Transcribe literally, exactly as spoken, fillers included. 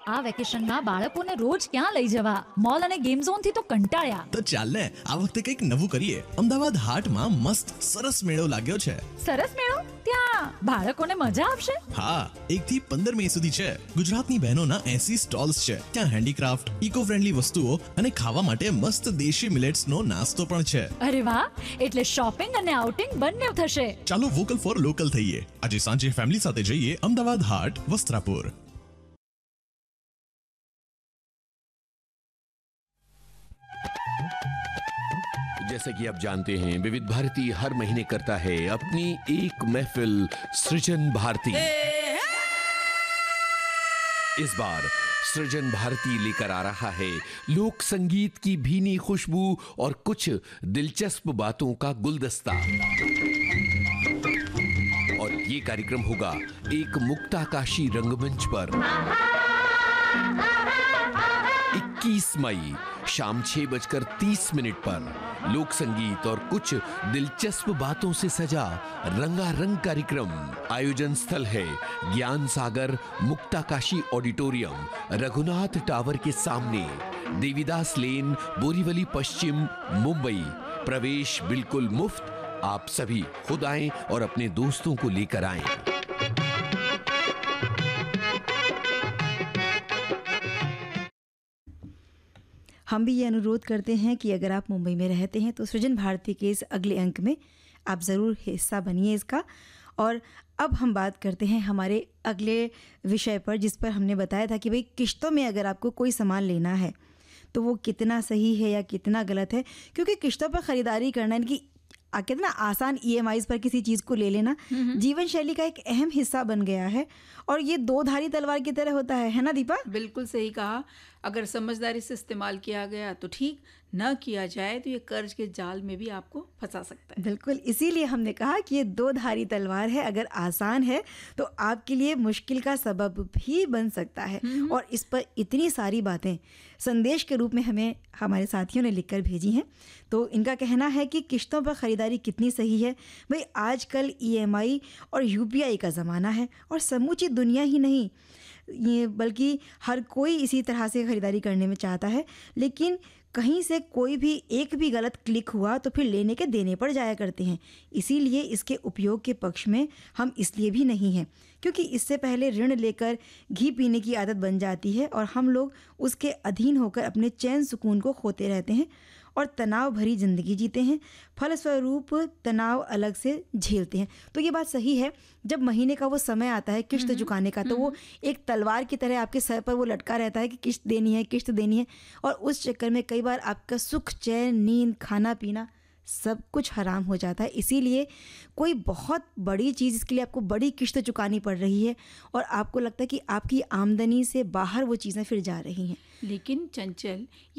આ વેકેશનમાં બાળકોને રોજ ક્યાં લઈ જવા? મોલ અને ગેમ ઝોન થી તો કંટાળ્યા. તો ચાલ ને આ વખતે કંઈક નવું કરીએ. અમદાવાદ હાટમાં મસ્ત સરસ મેળો લાગ્યો છે. સરસ મેળો? ત્યાં બાળકોને મજા આવશે? હા, એક થી પંદર મે સુધી છે. ગુજરાતની બહેનોના એસી સ્ટોલ્સ છે. ત્યાં હેન્ડીક્રાફ્ટ, ઇકો ફ્રેન્ડલી વસ્તુઓ અને ખાવા માટે મસ્ત દેશી મિલેટ્સ નો નાસ્તો પણ છે. અરે વાહ, એટલે શોપિંગ અને આઉટિંગ બંને થશે. ચાલો વોકલ ફોર લોકલ થઈએ. આજે સાંજે ફેમિલી સાથે જઈએ અમદાવાદ હાટ, વસ્ત્રાપુર. जैसा कि आप जानते हैं, विविध भारती हर महीने करता है अपनी एक महफिल सृजन भारती। इस बार सृजन भारती लेकर आ रहा है लोक संगीत की भीनी खुशबू और कुछ दिलचस्प बातों का गुलदस्ता। और ये कार्यक्रम होगा एक मुक्ताकाशी रंगमंच पर इक्कीस मई शाम छह बजकर तीस मिनट पर लोक संगीत और कुछ दिलचस्प बातों से सजा रंगारंग कार्यक्रम। आयोजन स्थल है ज्ञान सागर मुक्ताकाशी ऑडिटोरियम, रघुनाथ टावर के सामने, देवीदास लेन, बोरीवली पश्चिम, मुंबई। प्रवेश बिल्कुल मुफ्त। आप सभी खुद आएं और अपने दोस्तों को लेकर आएं। हम भी ये अनुरोध करते हैं कि अगर आप मुंबई में रहते हैं तो सृजन भारती के इस अगले अंक में आप ज़रूर हिस्सा बनिए इसका। और अब हम बात करते हैं हमारे अगले विषय पर, जिस पर हमने बताया था कि भाई किश्तों में अगर आपको कोई सामान लेना है तो वो कितना सही है या कितना गलत है, क्योंकि किश्तों पर ख़रीदारी करना इनकी कितना आसान ईएमआईज़ पर किसी चीज़ को ले लेना जीवन शैली का एक अहम हिस्सा बन गया है। और ये दो धारी तलवार की तरह होता है, है ना दीपा? बिल्कुल सही कहा। अगर समझदारी से इस्तेमाल किया गया तो ठीक, न किया जाए तो ये कर्ज के जाल में भी आपको फंसा सकता है। बिल्कुल, इसीलिए हमने कहा कि ये दो धारी तलवार है। अगर आसान है तो आपके लिए मुश्किल का सबब भी बन सकता है। और इस पर इतनी सारी बातें संदेश के रूप में हमें हमारे साथियों ने लिखकर भेजी हैं। तो इनका कहना है कि किश्तों पर ख़रीदारी कितनी सही है। भाई आजकल ईएमआई और यूपीआई का ज़माना है और समूची दुनिया ही नहीं ये बल्कि हर कोई इसी तरह से ख़रीदारी करने में चाहता है। लेकिन कहीं से कोई भी एक भी गलत क्लिक हुआ तो फिर लेने के देने पड़ जाया करते हैं। इसीलिए इसके उपयोग के पक्ष में हम इसलिए भी नहीं हैं क्योंकि इससे पहले ऋण लेकर घी पीने की आदत बन जाती है और हम लोग उसके अधीन होकर अपने चैन सुकून को खोते रहते हैं और तनाव भरी ज़िंदगी जीते हैं। फलस्वरूप तनाव अलग से झेलते हैं। तो ये बात सही है, जब महीने का वो समय आता है किश्त चुकाने का तो वो एक तलवार की तरह आपके सर पर वो लटका रहता है कि किश्त देनी है, किश्त देनी है। और उस चक्कर में कई बार आपका सुख, चैन, नींद, खाना पीना सब कुछ हराम हो जाता है। इसीलिए कोई बहुत बड़ी चीज़, इसके लिए आपको बड़ी किश्त चुकानी पड़ रही है और आपको लगता है कि आपकी आमदनी से बाहर वो चीज़ें फिर जा रही हैं। लेकिन चंचल